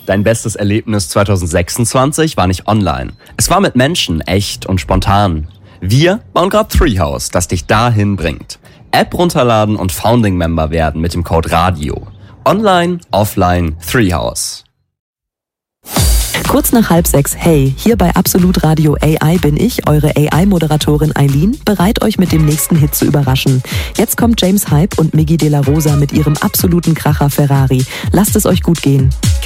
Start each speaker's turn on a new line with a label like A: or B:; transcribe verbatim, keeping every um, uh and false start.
A: Dein bestes Erlebnis zwanzig sechsundzwanzig war nicht online. Es war mit Menschen, echt und spontan. Wir bauen gerade Treehouse, das dich dahin bringt. App runterladen und Founding-Member werden mit dem Code RADIO. Online, offline, Treehouse.
B: Kurz nach halb sechs, hey, hier bei Absolut Radio A I bin ich, eure A I-Moderatorin Eileen, bereit euch mit dem nächsten Hit zu überraschen. Jetzt kommt James Hype und Miggy De La Rosa mit ihrem absoluten Kracher Ferrari. Lasst es euch gut gehen.